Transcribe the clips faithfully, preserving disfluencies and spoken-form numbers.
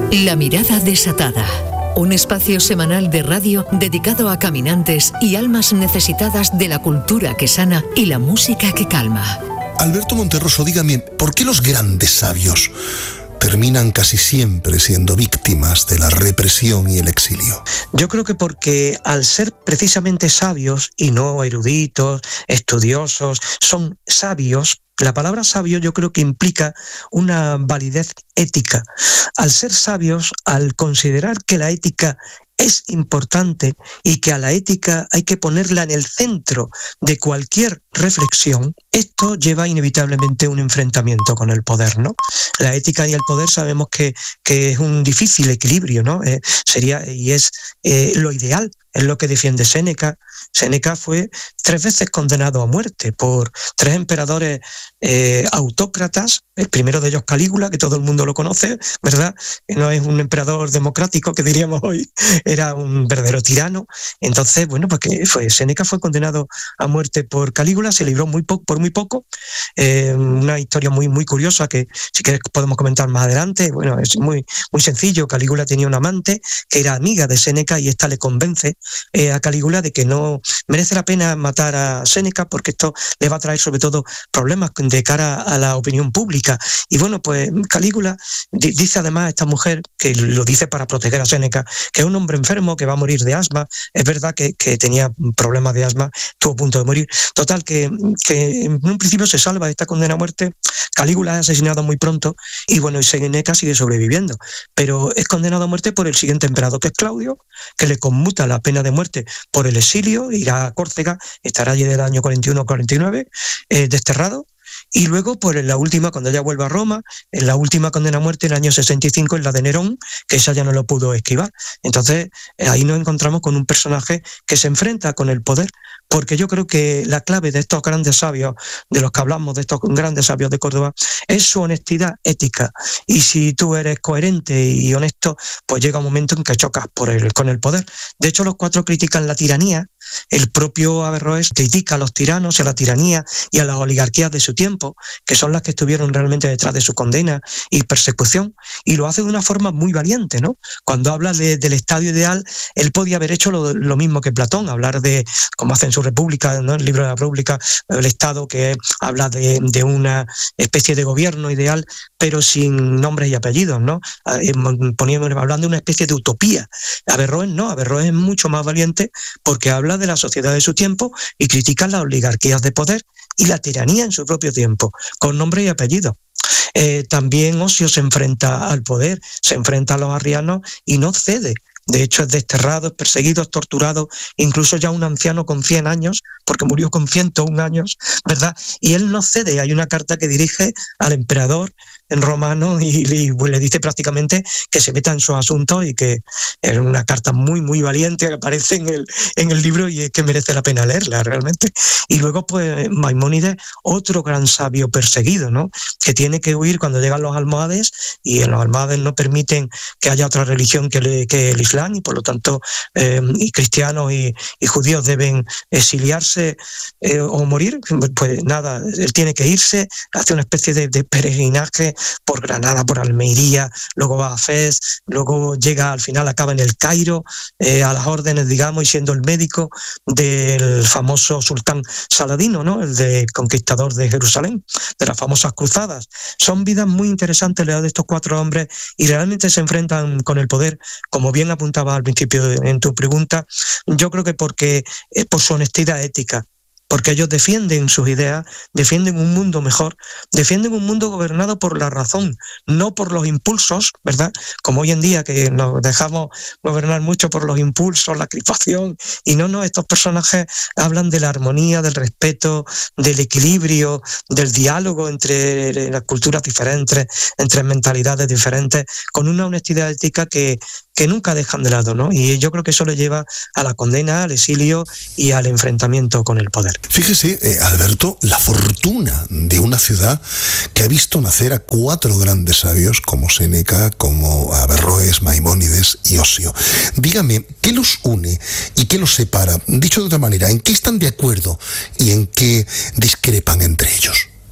La mirada desatada. Un espacio semanal de radio dedicado a caminantes y almas necesitadas de la cultura que sana y la música que calma. Alberto Monterroso, dígame, ¿por qué los grandes sabios terminan casi siempre siendo víctimas de la represión y el exilio? Yo creo que porque al ser precisamente sabios y no eruditos, estudiosos, son sabios. La palabra sabio yo creo que implica una validez ética. Al ser sabios, al considerar que la ética es importante y que a la ética hay que ponerla en el centro de cualquier reflexión, esto lleva inevitablemente un enfrentamiento con el poder, ¿no? La ética y el poder sabemos que, que es un difícil equilibrio, ¿no? Eh, sería y es eh, lo ideal, es lo que defiende Séneca. Séneca fue tres veces condenado a muerte por tres emperadores eh, autócratas, el primero de ellos Calígula, que todo el mundo lo conoce, ¿verdad? Que no es un emperador democrático, que diríamos hoy, era un verdadero tirano. Entonces, bueno, pues que fue, Séneca fue condenado a muerte por Calígula, se libró muy po- por muy poco, eh, una historia muy, muy curiosa que si quieres podemos comentar más adelante. Bueno, es muy, muy sencillo. Calígula tenía una amante que era amiga de Séneca y esta le convence eh, a Calígula de que no merece la pena matar a Séneca porque esto le va a traer sobre todo problemas de cara a la opinión pública. Y bueno, pues Calígula di- dice además a esta mujer, que lo dice para proteger a Séneca, que es un hombre enfermo que va a morir de asma. Es verdad que, que tenía problemas de asma, estuvo a punto de morir. Total, que, que en un principio se salva de esta condena a muerte. Calígula es asesinado muy pronto y bueno, y Séneca sigue sobreviviendo. Pero es condenado a muerte por el siguiente emperador, que es Claudio, que le conmuta la pena de muerte por el exilio, irá a Córcega, estará allí del año cuarenta y uno cuarenta y nueve, eh, desterrado. Y luego, pues en la última, cuando ella vuelve a Roma, en la última condena a muerte, en el año sesenta y cinco, en la de Nerón, que esa ya no lo pudo esquivar. Entonces, eh, ahí nos encontramos con un personaje que se enfrenta con el poder, porque yo creo que la clave de estos grandes sabios, de los que hablamos, de estos grandes sabios de Córdoba, es su honestidad ética. Y si tú eres coherente y honesto, pues llega un momento en que chocas por el, con el poder. De hecho, los cuatro critican la tiranía. El propio Averroes critica a los tiranos, a la tiranía y a las oligarquías de su tiempo, que son las que estuvieron realmente detrás de su condena y persecución, y lo hace de una forma muy valiente, ¿no? Cuando habla de, del estado ideal, él podía haber hecho lo, lo mismo que Platón, hablar de, como hace en su República, ¿no? El libro de la República, el Estado, que habla de, de una especie de gobierno ideal, pero sin nombres y apellidos, ¿no? Poníamos, hablando de una especie de utopía. Averroes no, Averroes es mucho más valiente porque habla de la sociedad de su tiempo y critica las oligarquías de poder y la tiranía en su propio tiempo, con nombre y apellido. Eh, también Ocio se enfrenta al poder, se enfrenta a los arrianos y no cede. De hecho, es desterrado, es perseguido, es torturado, incluso ya un anciano con cien años, porque murió con ciento un años, ¿verdad? Y él no cede. Hay una carta que dirige al emperador en romano y, y pues, le dice prácticamente que se meta en sus asuntos y que es una carta muy, muy valiente que aparece en el, en el libro y es que merece la pena leerla realmente. Y luego, pues, Maimónides, otro gran sabio perseguido, ¿no? Que tiene que huir cuando llegan los almohades y en los almohades no permiten que haya otra religión que, le, que el Islam y por lo tanto eh, y cristianos y, y judíos deben exiliarse eh, o morir. Pues nada, él tiene que irse, hace una especie de, de peregrinaje por Granada, por Almería, luego va a Fez, luego llega al final, acaba en el Cairo, eh, a las órdenes, digamos, y siendo el médico del famoso sultán Saladino, ¿no? El de conquistador de Jerusalén, de las famosas cruzadas. Son vidas muy interesantes las de estos cuatro hombres y realmente se enfrentan con el poder, como bien apuntaba al principio en tu pregunta. Yo creo que porque eh, por su honestidad ética, porque ellos defienden sus ideas, defienden un mundo mejor, defienden un mundo gobernado por la razón, no por los impulsos, ¿verdad? Como hoy en día que nos dejamos gobernar mucho por los impulsos, la crispación, y no, no, estos personajes hablan de la armonía, del respeto, del equilibrio, del diálogo entre las culturas diferentes, entre mentalidades diferentes, con una honestidad ética que que nunca dejan de lado, ¿no? Y yo creo que eso le lleva a la condena, al exilio y al enfrentamiento con el poder. Fíjese, eh, Alberto, la fortuna de una ciudad que ha visto nacer a cuatro grandes sabios como Séneca, como Averroes, Maimónides y Ocio. Dígame, ¿qué los une y qué los separa? Dicho de otra manera, ¿en qué están de acuerdo y en qué discrepan entre ellos?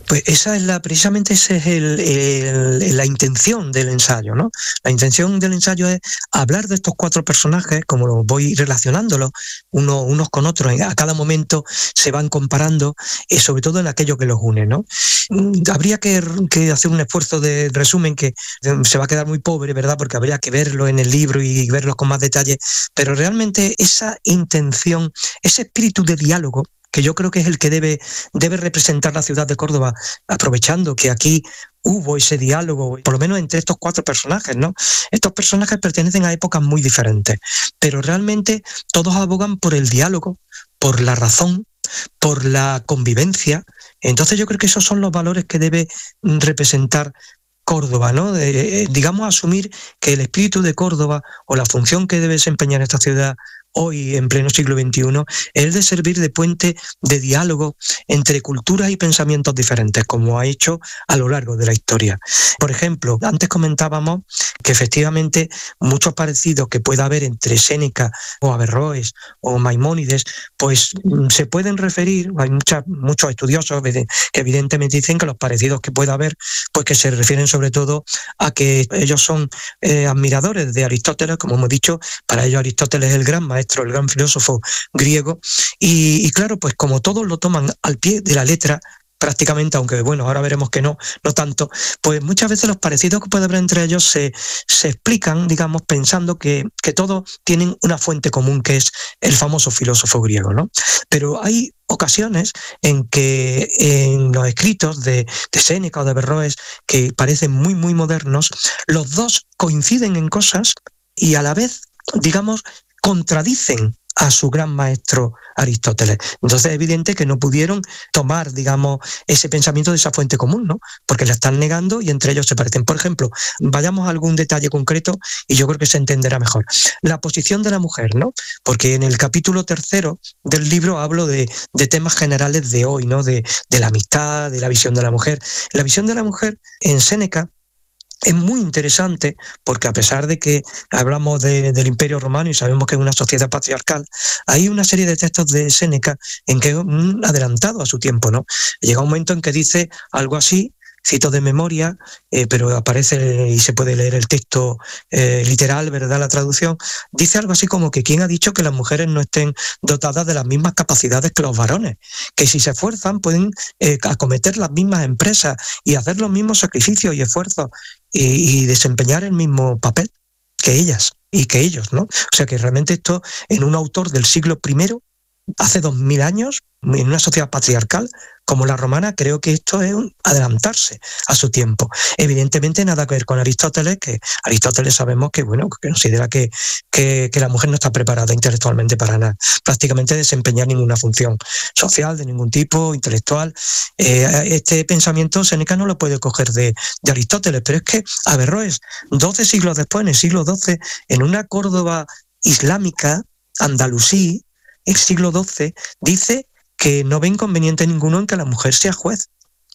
Pues esa es la, precisamente esa es el, el, la intención del ensayo, ¿no? La intención del ensayo es hablar de estos cuatro personajes, como voy relacionándolos uno, unos con otros, a cada momento se van comparando, y sobre todo en aquello que los une, ¿no? Habría que, que hacer un esfuerzo de resumen que se va a quedar muy pobre, ¿verdad? Porque habría que verlo en el libro y verlo con más detalle, pero realmente esa intención, ese espíritu de diálogo, que yo creo que es el que debe, debe representar la ciudad de Córdoba, aprovechando que aquí hubo ese diálogo, por lo menos entre estos cuatro personajes, ¿no? Estos personajes pertenecen a épocas muy diferentes, pero realmente todos abogan por el diálogo, por la razón, por la convivencia. Entonces yo creo que esos son los valores que debe representar Córdoba, ¿no? De, digamos, asumir que el espíritu de Córdoba o la función que debe desempeñar esta ciudad hoy en pleno siglo veintiuno es el de servir de puente de diálogo entre culturas y pensamientos diferentes, como ha hecho a lo largo de la historia. Por ejemplo, antes comentábamos que efectivamente muchos parecidos que pueda haber entre Séneca o Averroes o Maimónides, pues se pueden referir, hay muchas, muchos estudiosos que evidentemente dicen que los parecidos que pueda haber, pues que se refieren sobre todo a que ellos son eh, admiradores de Aristóteles, como hemos dicho, para ellos Aristóteles es el gran maestro, el gran filósofo griego, y, y claro, pues como todos lo toman al pie de la letra, prácticamente, aunque bueno, ahora veremos que no, no tanto, pues muchas veces los parecidos que puede haber entre ellos se, se explican, digamos, pensando que, que todos tienen una fuente común, que es el famoso filósofo griego, ¿no? Pero hay ocasiones en que en los escritos de, de Séneca o de Averroes, que parecen muy, muy modernos, los dos coinciden en cosas y a la vez, digamos, contradicen a su gran maestro Aristóteles. Entonces es evidente que no pudieron tomar, digamos, ese pensamiento de esa fuente común, ¿no? Porque la están negando y entre ellos se parecen. Por ejemplo, vayamos a algún detalle concreto y yo creo que se entenderá mejor. La posición de la mujer, ¿no? Porque en el capítulo tercero del libro hablo de, de temas generales de hoy, ¿no? De, de la amistad, de la visión de la mujer. La visión de la mujer en Séneca es muy interesante porque a pesar de que hablamos de, del Imperio Romano y sabemos que es una sociedad patriarcal, hay una serie de textos de Séneca en que es un adelantado a su tiempo, ¿no? Llega un momento en que dice algo así, cito de memoria, eh, pero aparece y se puede leer el texto eh, literal, ¿verdad? La traducción, dice algo así como que ¿quién ha dicho que las mujeres no estén dotadas de las mismas capacidades que los varones? Que si se esfuerzan pueden eh, acometer las mismas empresas y hacer los mismos sacrificios y esfuerzos y, y desempeñar el mismo papel que ellas y que ellos, ¿no? O sea que realmente esto en un autor del siglo primero, hace dos mil años, en una sociedad patriarcal como la romana, creo que esto es un adelantarse a su tiempo. Evidentemente nada que ver con Aristóteles, que Aristóteles sabemos que, bueno, que considera que, que, que la mujer no está preparada intelectualmente para nada, prácticamente desempeñar ninguna función social de ningún tipo, intelectual. Eh, este pensamiento Séneca no lo puede coger de, de Aristóteles, pero es que Averroes, doce siglos después, en el siglo doce, en una Córdoba islámica, andalusí, el siglo doce, dice que no ve inconveniente ninguno en que la mujer sea juez.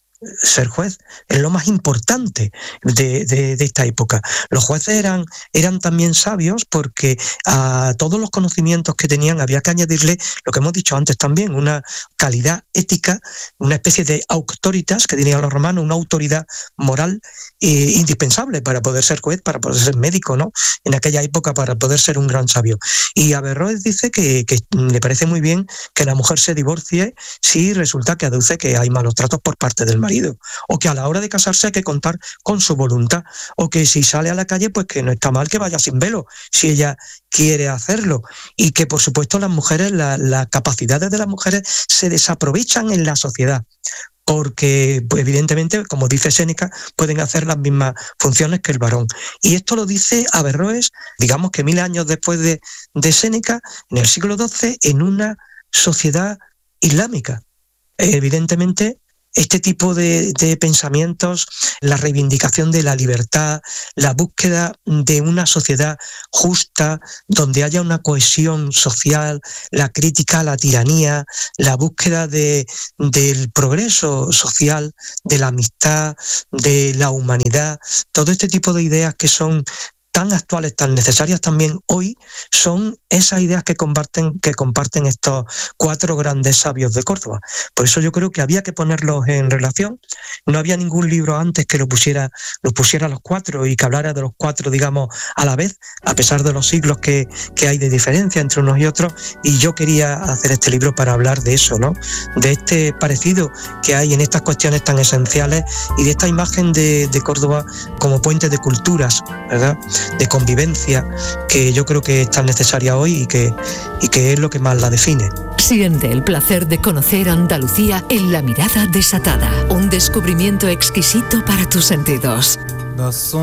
Ser juez es lo más importante de, de, de esta época. Los jueces eran, eran también sabios porque a todos los conocimientos que tenían había que añadirle lo que hemos dicho antes también, una calidad ética, una especie de auctoritas que tenían los romanos, una autoridad moral eh, indispensable para poder ser juez, para poder ser médico, ¿no? En aquella época, para poder ser un gran sabio. Y Averroes dice que, que le parece muy bien que la mujer se divorcie si resulta que aduce que hay malos tratos por parte del marido, o que a la hora de casarse hay que contar con su voluntad, o que si sale a la calle, pues que no está mal que vaya sin velo, si ella quiere hacerlo, y que por supuesto las mujeres, las la capacidades de las mujeres se desaprovechan en la sociedad, porque pues, evidentemente, como dice Séneca, pueden hacer las mismas funciones que el varón. Y esto lo dice Averroes, digamos que mil años después de, de Séneca, en el siglo doce, en una sociedad islámica. Evidentemente, este tipo de, de pensamientos, la reivindicación de la libertad, la búsqueda de una sociedad justa, donde haya una cohesión social, la crítica a la tiranía, la búsqueda de, del progreso social, de la amistad, de la humanidad, todo este tipo de ideas que son tan actuales, tan necesarias también hoy, son esas ideas que comparten, que comparten estos cuatro grandes sabios de Córdoba. Por eso yo creo que había que ponerlos en relación. No había ningún libro antes que lo pusiera, lo pusiera a los cuatro y que hablara de los cuatro, digamos, a la vez, a pesar de los siglos que, que hay de diferencia entre unos y otros. Y yo quería hacer este libro para hablar de eso, ¿no? De este parecido que hay en estas cuestiones tan esenciales y de esta imagen de, de Córdoba como puente de culturas, ¿verdad? De convivencia, que yo creo que es tan necesaria hoy y que, y que es lo que más la define. Siente el placer de conocer Andalucía en La Mirada Desatada, un descubrimiento exquisito para tus sentidos.